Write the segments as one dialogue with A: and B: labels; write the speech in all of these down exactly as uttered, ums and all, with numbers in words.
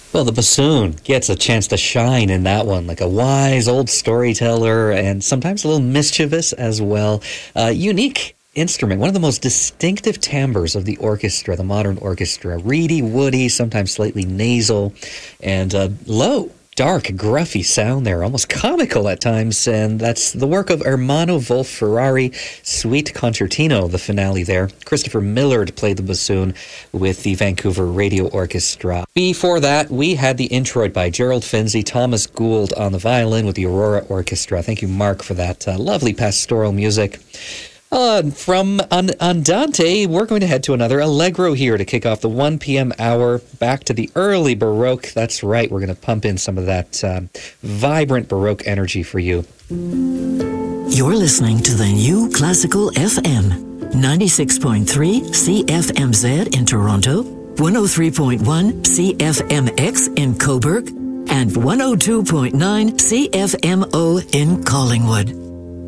A: Well, the bassoon gets a chance to shine in that one, like a wise old storyteller and sometimes a little mischievous as well. Uh, unique instrument, one of the most distinctive timbres of the orchestra, the modern orchestra. Reedy, woody, sometimes slightly nasal, and uh, low. Dark, gruffy sound there, almost comical at times, and that's the work of Ermanno Wolf-Ferrari, Suite Concertino, the finale there. Christopher Millard played the bassoon with the Vancouver Radio Orchestra. Before that, we had the introit by Gerald Finzi, Thomas Gould on the violin with the Aurora Orchestra. Thank you, Mark, for that uh, lovely pastoral music. Uh, from Andante, we're going to head to another Allegro here to kick off the one p.m. hour, back to the early Baroque. That's right, we're going to pump in some of that uh, vibrant Baroque energy for you.
B: You're listening to the New Classical F M, ninety-six point three C F M Z in Toronto, one oh three point one C F M X in Cobourg, and one oh two point nine C F M O in Collingwood.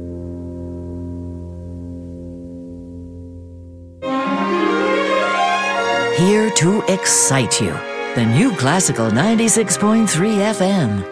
B: Here to excite you, the New Classical ninety-six point three F M.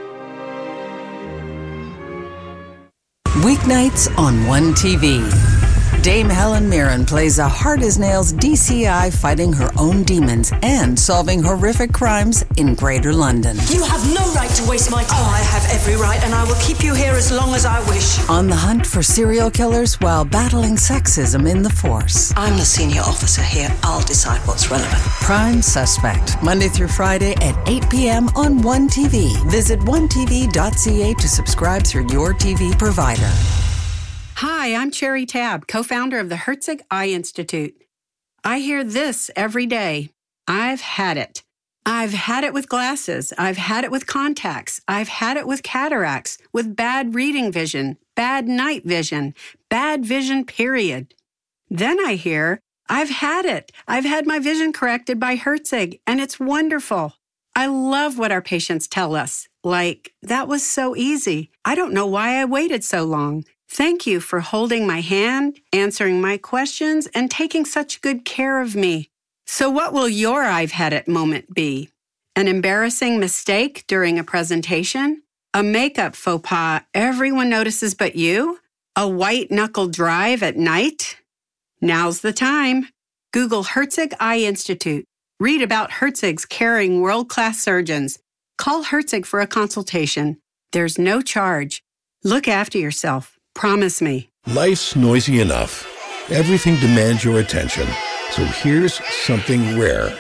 C: Weeknights on One T V. Dame Helen Mirren plays a hard-as-nails D C I fighting her own demons and solving horrific crimes in Greater London.
D: You have no right to waste my time. Oh, I have every right, and I will keep you here as long as I wish.
C: On the hunt for serial killers while battling sexism in the force.
D: I'm the senior officer here. I'll decide what's relevant.
C: Prime Suspect, Monday through Friday at eight p.m. on One T V. Visit one t v dot c a to subscribe through your T V provider.
E: Hi, I'm Cherry Tabb, co-founder of the Herzig Eye Institute. I hear this every day. I've had it. I've had it with glasses. I've had it with contacts. I've had it with cataracts, with bad reading vision, bad night vision, bad vision, period. Then I hear, I've had it. I've had my vision corrected by Herzig, and it's wonderful. I love what our patients tell us. Like, that was so easy. I don't know why I waited so long. Thank you for holding my hand, answering my questions, and taking such good care of me. So what will your I've had it moment be? An embarrassing mistake during a presentation? A makeup faux pas everyone notices but you? A white-knuckle drive at night? Now's the time. Google Herzig Eye Institute. Read about Herzig's caring world-class surgeons. Call Herzig for a consultation. There's no charge. Look after yourself. Promise me.
F: Life's noisy enough. Everything demands your attention. So here's something rare.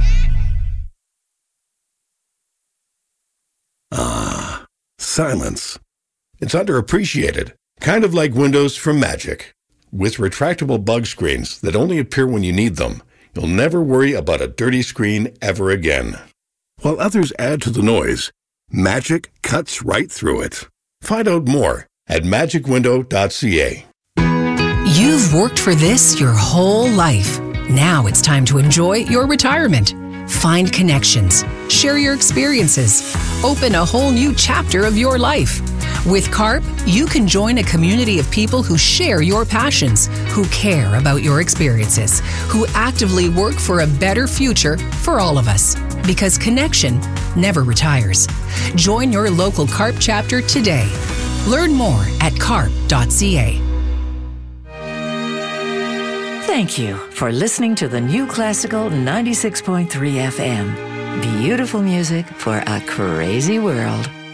F: Ah, silence. It's underappreciated. Kind of like Windows from Magic. With retractable bug screens that only appear when you need them, you'll never worry about a dirty screen ever again. While others add to the noise, Magic cuts right through it. Find out more at magic window dot c a.
G: You've worked for this your whole life. Now it's time to enjoy your retirement. Find connections, share your experiences, open a whole new chapter of your life. With CARP, you can join a community of people who share your passions, who care about your experiences, who actively work for a better future for all of us. Because connection never retires. Join your local CARP chapter today. Learn more at carp dot c a.
B: Thank you for listening to the New Classical ninety-six point three F M. Beautiful music for a crazy world.